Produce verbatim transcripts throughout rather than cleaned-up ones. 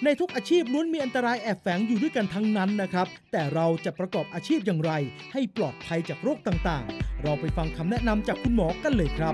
ในทุกอาชีพล้วนมีอันตรายแอบแฝงอยู่ด้วยกันทั้งนั้นนะครับแต่เราจะประกอบอาชีพอย่างไรให้ปลอดภัยจากโรคต่างๆเราไปฟังคำแนะนำจากคุณหมอกันเลยครับ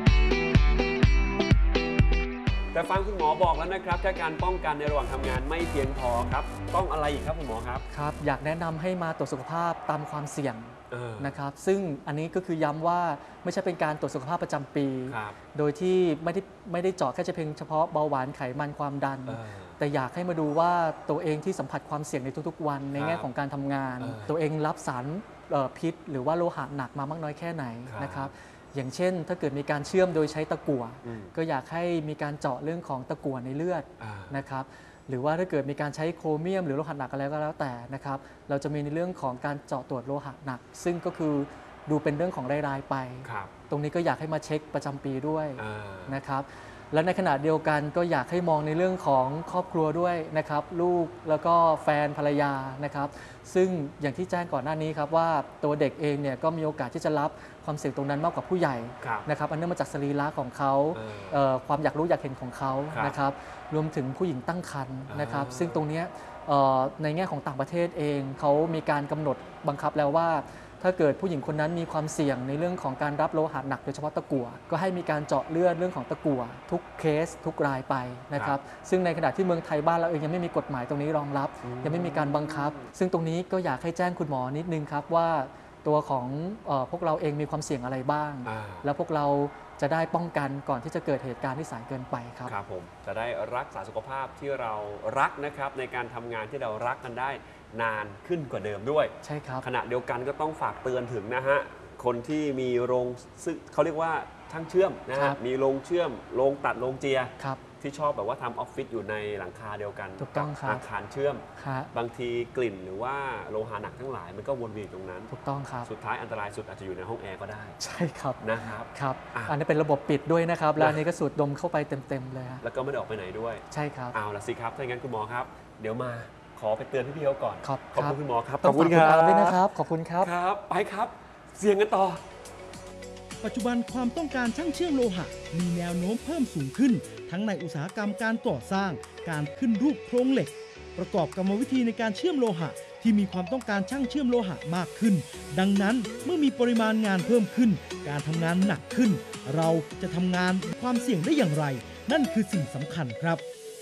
แต่ฟังคุณหมอบอกแล้วนะครับแค่การป้องกันในระหว่างทำงานไม่เพียงพอครับต้องอะไรอีกครับคุณหมอครับครับอยากแนะนำให้มาตรวจสุขภาพตามความเสี่ยงนะครับซึ่งอันนี้ก็คือย้ำว่าไม่ใช่เป็นการตรวจสุขภาพประจำปีโดยที่ไม่ได้ไม่ได้เจาะแค่เพียงเฉพาะเบาหวานไขมันความดันแต่อยากให้มาดูว่าตัวเองที่สัมผัสความเสี่ยงในทุกๆวันในแง่ของการทำงานตัวเองรับสารพิษหรือว่าโลหะหนักมามากน้อยแค่ไหนนะครับอย่างเช่นถ้าเกิดมีการเชื่อมโดยใช้ตะกั่วก็อยากให้มีการเจาะเรื่องของตะกั่วในเลือดนะครับหรือว่าถ้าเกิดมีการใช้โครเมียมหรือโลหะหนักอะไรก็แล้วแต่นะครับเราจะมีในเรื่องของการเจาะตรวจโลหะหนักซึ่งก็คือดูเป็นเรื่องของรายๆไปตรงนี้ก็อยากให้มาเช็คประจำปีด้วยนะครับและในขณะเดียวกันก็อยากให้มองในเรื่องของครอบครัวด้วยนะครับลูกแล้วก็แฟนภรรยานะครับซึ่งอย่างที่แจ้งก่อนหน้านี้ครับว่าตัวเด็กเองเนี่ยก็มีโอกาสที่จะรับความเสี่ยงตรงนั้นมากกว่าผู้ใหญ่นะครับอันเนื่องมาจากสรีระของเขาความอยากรู้อยากเห็นของเขานะครับรวมถึงผู้หญิงตั้งครรภ์นะครับซึ่งตรงนี้ในแง่ของต่างประเทศเองเขามีการกำหนดบังคับแล้วว่าถ้าเกิดผู้หญิงคนนั้นมีความเสี่ยงในเรื่องของการรับโลหะหนักโดยเฉพาะตะกั่วก็ให้มีการเจาะเลือดเรื่องของตะกั่วทุกเคสทุกรายไปนะครับซึ่งในขณะที่เมืองไทยบ้านเราเองยังไม่มีกฎหมายตรงนี้รองรับยังไม่มีการบังคับซึ่งตรงนี้ก็อยากให้แจ้งคุณหมอนิดนึงครับว่าตัวของเอ่อพวกเราเองมีความเสี่ยงอะไรบ้างแล้วพวกเราจะได้ป้องกันก่อนที่จะเกิดเหตุการณ์ที่สายเกินไปครับครับผมจะได้รักษาสุขภาพที่เรารักนะครับในการทำงานที่เรารักกันได้นานขึ้นกว่าเดิมด้วยใช่ครับขณะเดียวกันก็ต้องฝากเตือนถึงนะฮะคนที่มีโรงซึ่งเขาเรียกว่าช่างเชื่อมนะฮะมีโรงเชื่อมโรงตัดโรงเจียที่ชอบแบบว่าทำออฟฟิศอยู่ในหลังคาเดียวกันกับอาคารเชื่อมบางทีกลิ่นหรือว่าโลหะหนักทั้งหลายมันก็วนเวียนตรงนั้นถูกต้องครับสุดท้ายอันตรายสุดอาจจะอยู่ในห้องแอร์ก็ได้ใช่ครับนะครับครับอันนี้เป็นระบบปิดด้วยนะครับแล้วอันนี้ก็สูดดมเข้าไปเต็มๆเลยแล้วก็ไม่ได้ออกไปไหนด้วยใช่ครับเอาละสิครับถ้าอย่างนั้นคุณหมอครับเดี๋ยวมาขอไปเตือนพี่ๆเขาก่อนขอบคุณคุณหมอครับขอบคุณครับด้วยนะครับขอบคุณครับครับไปครับเสี่ยงกันต่อปัจจุบันความต้องการช่างเชื่อมโลหะมีแนวโน้มเพิ่มสูงขึ้นทั้งในอุตสาหกรรมการก่อสร้างการขึ้นรูปโครงเหล็กประกอบกรรมวิธีในการเชื่อมโลหะที่มีความต้องการช่างเชื่อมโลหะมากขึ้นดังนั้นเมื่อมีปริมาณงานเพิ่มขึ้นการทำงานหนักขึ้นเราจะทำงานความเสี่ยงได้อย่างไรนั่นคือสิ่งสำคัญครับ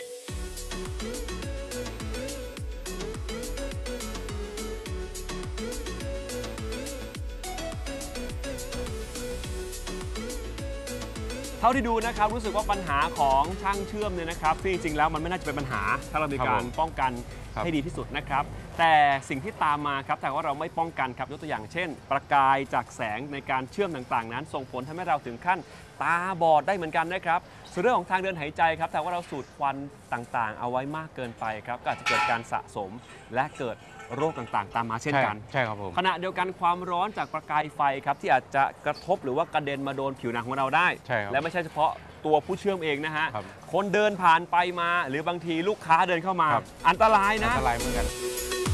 เท่าที่ดูนะครับรู้สึกว่าปัญหาของช่างเชื่อมเนี่ยนะครับที่จริงๆแล้วมันไม่น่าจะเป็นปัญหาถ้าเรามีการป้องกันให้ดีที่สุดนะครับแต่สิ่งที่ตามมาครับถ้าว่าเราไม่ป้องกันครับยกตัวอย่างเช่นประกายจากแสงในการเชื่อมต่างๆนั้นส่งผลทำให้เราถึงขั้นตาบอดได้เหมือนกันนะครับส่วนเรื่องของทางเดินหายใจครับแต่ว่าเราสูดควันต่างๆเอาไว้มากเกินไปครับก็อาจจะเกิดการสะสมและเกิดโรคต่างๆตามมาเช่นกันใช่ครับผมขณะเดียวกันความร้อนจากประกายไฟครับที่อาจจะกระทบหรือว่ากระเด็นมาโดนผิวหนังของเราได้และไม่ใช่เฉพาะตัวผู้เชื่อมเองนะฮะคนเดินผ่านไปมาหรือบางทีลูกค้าเดินเข้ามาอันตรายนะอันตรายเหมือนกัน